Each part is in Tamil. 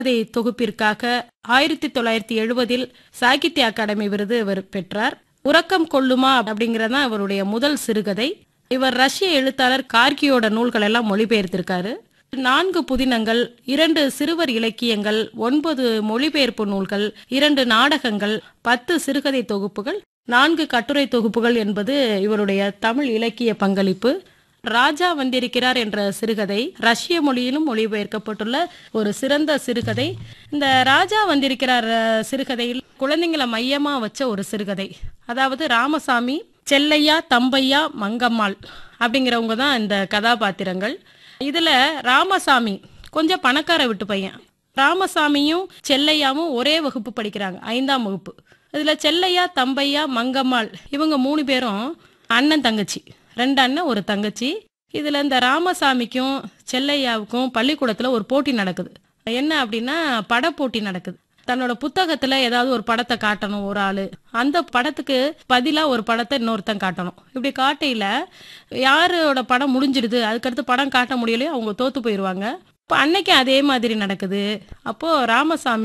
கதை தொகுப்பிற்காக 1970 சாகித்ய அகாடமி விருது இவர் பெற்றார். உறக்கம் கொள்ளுமா அப்படிங்கறதான் இவருடைய முதல் சிறுகதை. இவர் ரஷ்ய எழுத்தாளர் கார்கியோட நூல்கள் எல்லாம் மொழிபெயர்த்திருக்காரு. 4 புதினங்கள், 2 சிறுவர் இலக்கியங்கள், 9 மொழிபெயர்ப்பு நூல்கள், 2 நாடகங்கள், 10 சிறுகதை தொகுப்புகள், 4 கட்டுரை தொகுப்புகள் என்பது இவருடைய தமிழ் இலக்கிய பங்களிப்பு. ராஜா வந்திருக்கிறார் என்ற சிறுகதை ரஷ்ய மொழியிலும் மொழிபெயர்க்கப்பட்டுள்ள ஒரு சிறந்த சிறுகதை. இந்த ராஜா வந்திருக்கிறார் சிறுகதையில் குழந்தைங்களை மையமா வச்ச ஒரு சிறுகதை. அதாவது ராமசாமி, செல்லையா, தம்பையா, மங்கம்மாள் அப்படிங்கிறவங்க தான் இந்த கதாபாத்திரங்கள். இதுல ராமசாமி கொஞ்சம் பணக்கார விட்டு பையன். ராமசாமியும் செல்லையாவும் ஒரே வகுப்பு படிக்கிறாங்க, 5ஆம் வகுப்பு. இதுல செல்லையா, தம்பையா, மங்கம்மாள் இவங்க 3 பேரும் அண்ணன் தங்கச்சி, 2 அண்ணன் 1 தங்கச்சி. இதுல இந்த ராமசாமிக்கும் செல்லையாவுக்கும் பள்ளிக்கூடத்துல ஒரு போட்டி நடக்குது. என்ன அப்படின்னா பட போட்டி நடக்குது. தன்னோட புத்தகத்துல ஏதாவது ஒரு படத்தை காட்டணும் ஒரு ஆளு, அந்த படத்துக்கு பதிலா ஒரு படத்தை இன்னொருத்தன் காட்டணும். இப்படி காட்டையில யாரோட படம் முடிஞ்சிடுது, அதுக்கடுத்து படம் காட்ட முடியலையோ அவங்க தோத்து போயிருவாங்க. இப்போ அன்னைக்கு அதே மாதிரி நடக்குது. அப்போ ராமசாமி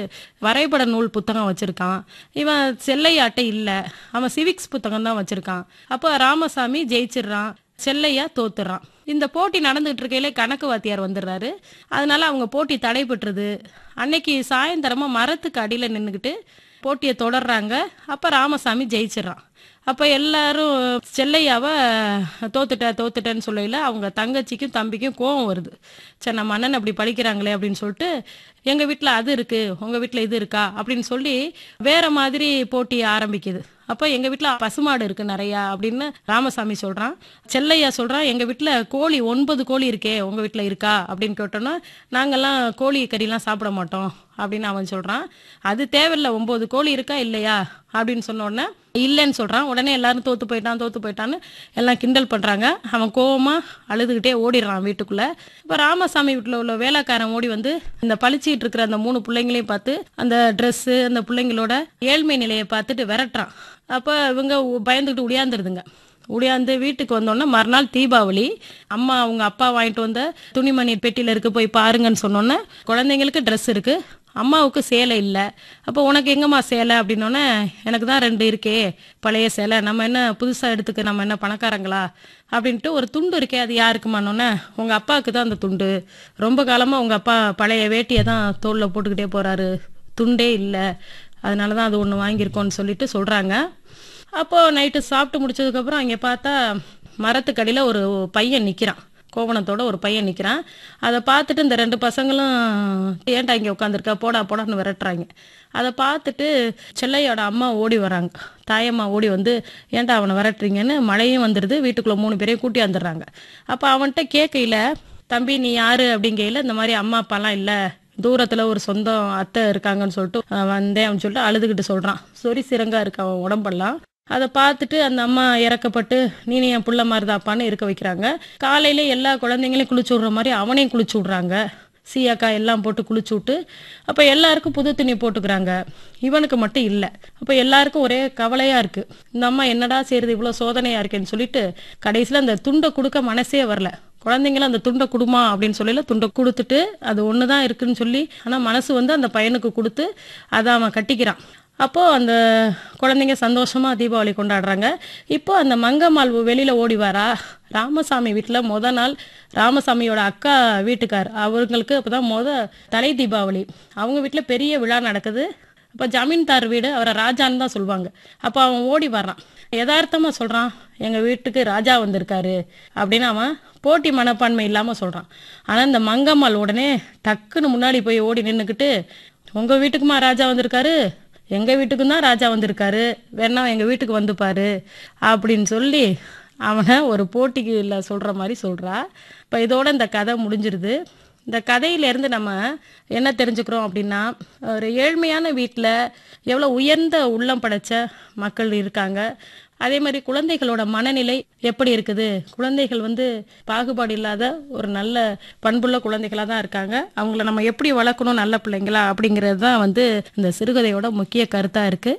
வரைபட நூல் புத்தகம் வச்சிருக்கான். இவன் செல்லையாட்டை இல்லை, அவன் சிவிக்ஸ் புத்தகம் தான் வச்சிருக்கான். அப்போ ராமசாமி ஜெயிச்சிடுறான், செல்லையா தோத்துறான். இந்த போட்டி நடந்துகிட்டு இருக்கையில கணக்கு வாத்தியார் வந்துடுறாரு. அதனால அவங்க போட்டி தடைபட்டுருது. அன்னைக்கு சாயந்தரமா மரத்துக்கு அடியில நின்றுக்கிட்டு போட்டியை தொடர்றாங்க. அப்ப ராமசாமி ஜெயிச்சிடறான். அப்ப எல்லாரும் செல்லையாவை தோத்துட்டேன்னு சொல்லல, அவங்க தங்கச்சிக்கும் தம்பிக்கும் கோவம் வருது. சரி, நம்ம அண்ணன் அப்படி படிக்கிறாங்களே அப்படின்னு சொல்லிட்டு, எங்க வீட்டுல அது இருக்கு, உங்க வீட்டுல இது இருக்கா அப்படின்னு சொல்லி வேற மாதிரி போட்டி ஆரம்பிக்குது. அப்ப எங்க வீட்டுல பசுமாடு இருக்கு நிறையா அப்படின்னு ராமசாமி சொல்றான். செல்லையா சொல்றான், எங்க வீட்டுல கோழி 9 கோழி இருக்கே, உங்க வீட்டுல இருக்கா அப்படின்னு கேட்டோன்னா, நாங்கெல்லாம் கோழி கறிலாம் சாப்பிட மாட்டோம் அப்படின்னு அவன் சொல்றான். அது தேவையில்ல, 9 கோழி இருக்கா இல்லையா அப்படின்னு சொன்ன உடனே இல்லைன்னு சொல்றான். உடனே எல்லாரும் தோத்து போயிட்டான்னு எல்லாம் கிண்டல் பண்றாங்க. அவன் கோவமா அழுதுகிட்டே ஓடிடுறான் வீட்டுக்குள்ள. இப்ப ராமசாமி வீட்டுல உள்ள வேலைக்காரன் ஓடி வந்து இந்த பழிச்சிட்டு இருக்கிற அந்த 3 பிள்ளைங்களையும் பார்த்து அந்த ட்ரெஸ், அந்த பிள்ளைங்களோட ஏழ்மை நிலையை பார்த்துட்டு விரட்டுறான். அப்ப இவங்க பயந்துகிட்டு உடையாந்துருதுங்க. உடையாந்து வீட்டுக்கு வந்தோடனே மறுநாள் தீபாவளி. அம்மா அவங்க அப்பா வாங்கிட்டு வந்த துணிமணி பெட்டியில இருக்கு, போய் பாருங்கன்னு சொன்னோன்னே குழந்தைங்களுக்கு ட்ரெஸ் இருக்கு, அம்மாவுக்கு சேலை இல்லை. அப்போ உனக்கு எங்கம்மா சேலை அப்படின்னோடனே, எனக்கு தான் 2 இருக்கே பழைய சேலை, நம்ம என்ன புதுசாக எடுத்துக்க, நம்ம என்ன பணக்காரங்களா அப்படின்ட்டு ஒரு துண்டு இருக்கே, அது யாருக்குமானோன்னே, உங்கள் அப்பாவுக்கு தான் அந்த துண்டு, ரொம்ப காலமாக உங்கள் அப்பா பழைய வேட்டியை தான் தோளில் போட்டுக்கிட்டே போகிறாரு, துண்டே இல்லை, அதனால தான் அது ஒன்று வாங்கியிருக்கோன்னு சொல்லிட்டு சொல்கிறாங்க. அப்போது நைட்டு சாப்பிட்டு முடிச்சதுக்கப்புறம் அங்கே பார்த்தா மரத்துக்கடியில் ஒரு பையன் நிற்கிறான், கோவணத்தோட ஒரு பையன் நிற்கிறான். அதை பார்த்துட்டு இந்த 2 பசங்களும் ஏன்டா இங்கே உட்காந்துருக்கா, போடான்னு விரட்டுறாங்க. அதை பார்த்துட்டு செல்லையோட அம்மா ஓடி வராங்க, தாயம்மா ஓடி வந்து ஏன்டா அவனை விரட்டுறீங்கன்னு. மழையும் வந்துடுது, வீட்டுக்குள்ளே 3 பேரையும் கூட்டி வந்துடுறாங்க. அப்போ அவன்கிட்ட கேட்கையில, தம்பி நீ யாரு அப்படிங்கையில, இந்த மாதிரி அம்மா அப்பாலாம் இல்லை, தூரத்தில் ஒரு சொந்தம் அத்தை இருக்காங்கன்னு சொல்லிட்டு வந்தேன் அப்படின்னு சொல்லிட்டு அழுதுகிட்டு சொல்கிறான். சொறி சிறங்கா இருக்கு அவன் உடம்பெல்லாம். அதை பார்த்துட்டு அந்த அம்மா இறக்கப்பட்டு, நீ என் புள்ள மாதிரிதாப்பான்னு இருக்க வைக்கிறாங்க. காலையில எல்லா குழந்தைங்களையும் குளிச்சு விட்ற மாதிரி அவனையும் குளிச்சு விட்றாங்க. சீயாக்கா எல்லாம் போட்டு குளிச்சு விட்டு, அப்போ எல்லாருக்கும் புது துணி போட்டுக்கிறாங்க, இவனுக்கு மட்டும் இல்லை. அப்போ எல்லாருக்கும் ஒரே கவலையா இருக்கு. இந்த அம்மா என்னடா செய்யறது, இவ்வளோ சோதனையா இருக்கேன்னு சொல்லிட்டு கடைசியில் அந்த துண்டை கொடுக்க மனசே வரல. குழந்தைங்களும் அந்த துண்டை கொடுமா அப்படின்னு சொல்லல, துண்டை கொடுத்துட்டு அது ஒண்ணுதான் இருக்குன்னு சொல்லி, ஆனால் மனசு அந்த பையனுக்கு கொடுத்து அதை அவன் கட்டிக்கிறான். அப்போ அந்த குழந்தைங்க சந்தோஷமா தீபாவளி கொண்டாடுறாங்க. இப்போ அந்த மங்கம்மாள் வெளியில ஓடி வரா. ராமசாமி வீட்டில் நாள் ராமசாமியோட அக்கா வீட்டுக்கார் அவங்களுக்கு அப்போதான் தலை தீபாவளி. அவங்க வீட்டில் பெரிய விழா நடக்குது. அப்போ ஜமீன்தார் வீடு, அவரை ராஜான்னு தான் சொல்லுவாங்க. அப்போ அவன் ஓடி வர்றான், யதார்த்தமாக சொல்கிறான், எங்கள் வீட்டுக்கு ராஜா வந்திருக்காரு அப்படின்னு அவன் போட்டி மனப்பான்மை இல்லாமல் சொல்கிறான். ஆனால் இந்த மங்கம்மாள் உடனே டக்குன்னு முன்னாடி போய் ஓடி நின்றுக்கிட்டு, உங்கள் வீட்டுக்குமா ராஜா வந்திருக்காரு, எங்கள் வீட்டுக்கும் தான் ராஜா வந்திருக்காரு, வேணா எங்கள் வீட்டுக்கு வந்துப்பாரு அப்படின்னு சொல்லி அவனை ஒரு போட்டிக்குள்ள சொல்கிற மாதிரி சொல்கிறா. இப்போ இதோட இந்த கதை முடிஞ்சிருது. இந்த கதையிலேருந்து நம்ம என்ன தெரிஞ்சுக்கிறோம் அப்படின்னா, ஒரு ஏழ்மையான வீட்டில் எவ்வளோ உயர்ந்த உள்ளம் படைச்ச மக்கள் இருக்காங்க. அதே மாதிரி குழந்தைகளோட மனநிலை எப்படி இருக்குது, குழந்தைகள் பாகுபாடு இல்லாத ஒரு நல்ல பண்புள்ள குழந்தைகளாக தான் இருக்காங்க. அவங்கள நம்ம எப்படி வளர்க்கணும் நல்ல பிள்ளைங்களா அப்படிங்கிறது தான் இந்த சிறுகதையோட முக்கிய கருத்தா இருக்கு.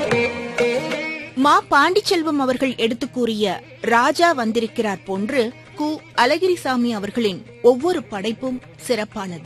மா பாண்டிச்செல்வம் அவர்கள் எடுத்து கூறிய ராஜா வந்திருக்கிறார் போன்று கு. அழகிரிசாமி அவர்களின் ஒவ்வொரு படைப்பும் சிறப்பானது.